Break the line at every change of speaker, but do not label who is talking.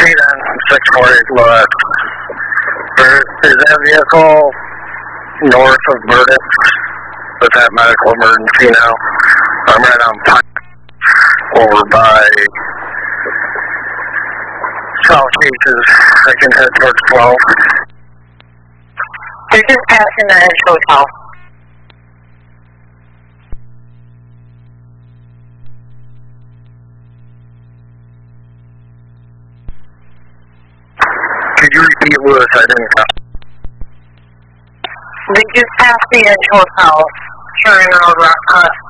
on 648 Lewis. Is that vehicle north of Burden? With that medical emergency now? I'm right on Pine over by South Beaches. I can head towards 12.
You're just passing the Edge Hotel.
Could you repeat, Lewis? I didn't know.
We just passed the Edge Hotel, turning over